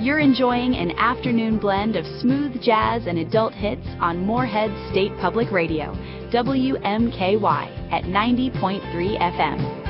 You're enjoying an afternoon blend of smooth jazz and adult hits on Moorhead State Public Radio, WMKY at 90.3 FM.